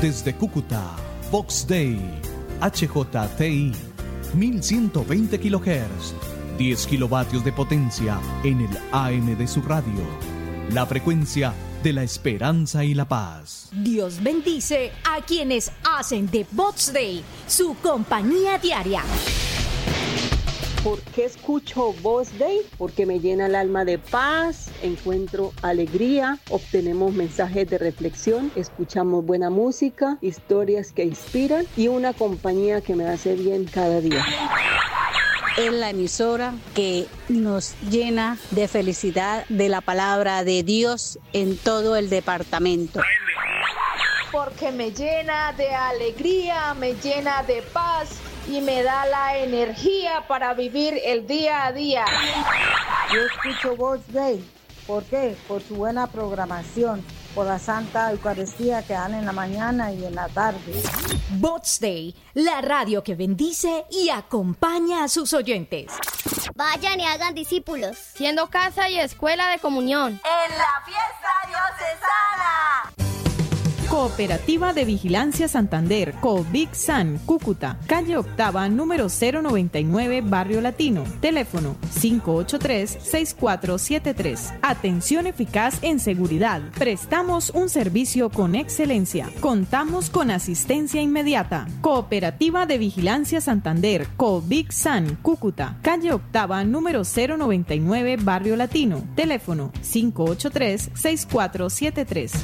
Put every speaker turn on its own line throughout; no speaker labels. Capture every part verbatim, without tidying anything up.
Desde Cúcuta, Vox Day, H J T I, mil ciento veinte kilohertz, diez kilovatios de potencia en el A M de su radio. La frecuencia de la esperanza y la paz.
Dios bendice a quienes hacen de Vox Day su compañía diaria.
¿Por qué escucho Vox Day? Porque me llena el alma de paz, encuentro alegría, obtenemos mensajes de reflexión, escuchamos buena música, historias que inspiran y una compañía que me hace bien cada día.
Es la emisora que nos llena de felicidad de la palabra de Dios en todo el departamento.
Porque me llena de alegría, me llena de paz y me da la energía para vivir el día a día.
Yo escucho Vox Day. ¿Por qué? Por su buena programación, por la Santa Eucaristía que dan en la mañana y en la tarde.
Vox Day, la radio que bendice y acompaña a sus oyentes.
Vayan y hagan discípulos,
siendo casa y escuela de comunión,
en la fiesta diocesana.
Cooperativa de Vigilancia Santander, COVIC-SAN, Cúcuta, calle Octava, número cero noventa y nueve, Barrio Latino. Teléfono cinco ocho tres, seis cuatro siete tres. Atención eficaz en seguridad. Prestamos un servicio con excelencia. Contamos con asistencia inmediata. Cooperativa de Vigilancia Santander, COVIC-SAN, Cúcuta, calle Octava, número cero noventa y nueve, Barrio Latino. Teléfono cinco ocho tres, seis cuatro siete tres.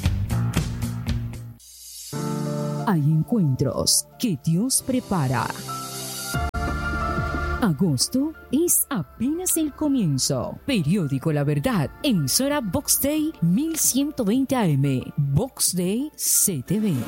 Hay encuentros que Dios prepara. Agosto es apenas el comienzo. Periódico La Verdad, emisora Vox Day mil ciento veinte A M, Vox Day C T V.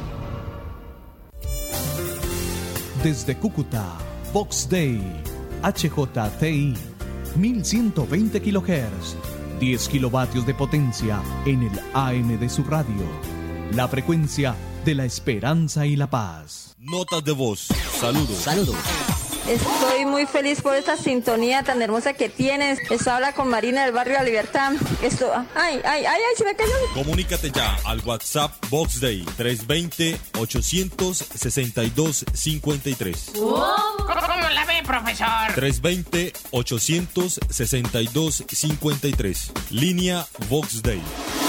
Desde Cúcuta, Vox Day, H J T I, mil ciento veinte kilohertz, diez kilovatios de potencia en el A M de su radio. La frecuencia de la esperanza y la paz.
Notas de voz. Saludos.
Saludos.
Estoy muy feliz por esta sintonía tan hermosa que tienes. Esto habla con Marina del barrio La Libertad. Esto, ay, ay, ay, ay, se me cayó.
Comunícate ya al WhatsApp Vox Day tres dos cero, ocho seis dos, cinco tres.
¿Cómo la ve, profesor?
tres dos cero, ocho seis dos, cinco tres. Línea Vox Day.